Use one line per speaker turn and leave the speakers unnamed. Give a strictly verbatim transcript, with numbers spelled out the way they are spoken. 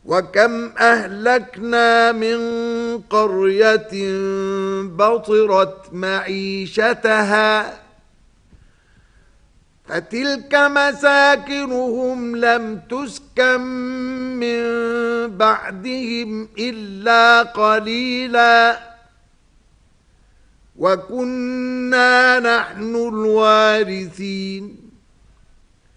وكم أهلكنا من قرية بطرت معيشتها فتلك مساكنهم لم تسكن من بعدهم إلا قليلا وكنا نحن الوارثين